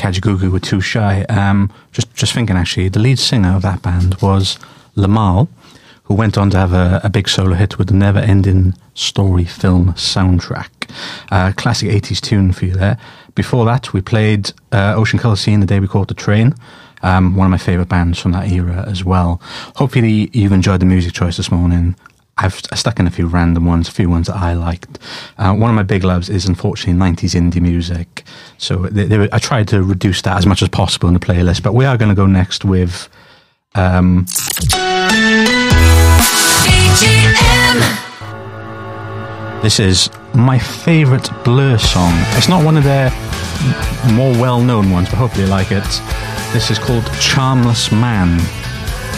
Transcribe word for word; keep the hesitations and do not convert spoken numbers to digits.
Kajagoogoo were too shy. Um, just just thinking, actually, the lead singer of that band was Lamal, who went on to have a, a big solo hit with the Never Ending Story film soundtrack. Uh, classic eighties tune for you there. Before that, we played uh, Ocean Colour Scene, The Day We Caught the Train. Um, one of my favourite bands from that era as well. Hopefully you've enjoyed the music choice this morning. I've stuck in a few random ones, a few ones that I liked. Uh, one of my big loves is, unfortunately, nineties indie music. So they, they were, I tried to reduce that as much as possible in the playlist, but we are going to go next with... Um, this is my favourite Blur song. It's not one of their more well-known ones, but hopefully you like it. This is called Charmless Man.